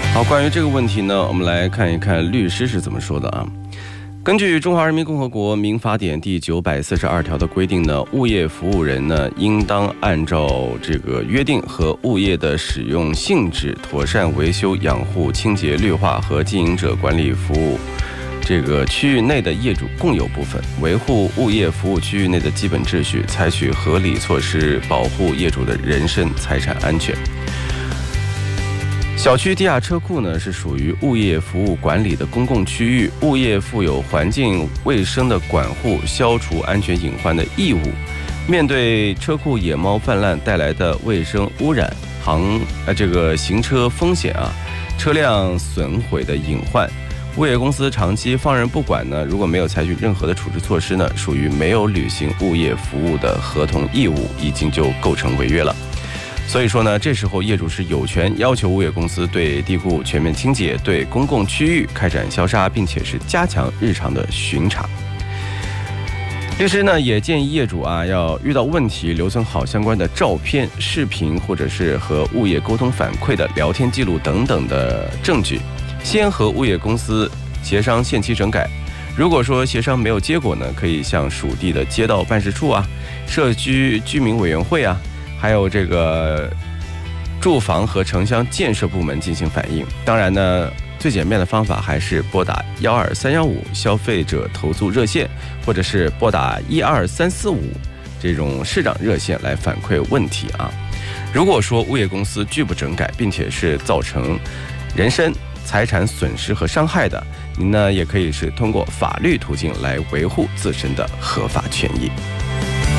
好，关于这个问题呢，我们来看一看律师是怎么说的啊。根据《中华人民共和国民法典》第942条的规定呢，物业服务人呢，应当按照这个约定和物业的使用性质，妥善维修、养护、清洁、绿化和经营者管理服务这个区域内的业主共有部分，维护物业服务区域内的基本秩序，采取合理措施保护业主的人身财产安全。小区地下车库呢是属于物业服务管理的公共区域，物业负有环境卫生的管护、消除安全隐患的义务。面对车库野猫泛滥带来的卫生污染、行车风险啊、车辆损毁的隐患，物业公司长期放任不管呢，如果没有采取任何的处置措施呢，属于没有履行物业服务的合同义务，已经就构成违约了。所以说呢，这时候业主是有权要求物业公司对地库全面清洁，对公共区域开展消杀，并且是加强日常的巡查。律师呢也建议业主啊，要遇到问题留存好相关的照片、视频，或者是和物业沟通反馈的聊天记录等等的证据，先和物业公司协商限期整改。如果说协商没有结果呢，可以向属地的街道办事处啊、社区居民委员会啊，还有这个住房和城乡建设部门进行反映。当然呢，最简便的方法还是拨打12315消费者投诉热线，或者是拨打12345这种市长热线来反馈问题啊。如果说物业公司拒不整改，并且是造成人身财产损失和伤害的，您呢也可以是通过法律途径来维护自身的合法权益。